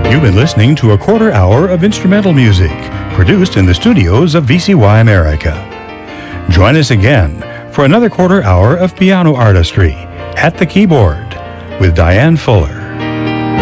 You've been listening to a quarter hour of instrumental music produced in the studios of VCY America. Join us again for another quarter hour of piano artistry at the keyboard with Diane Fuller.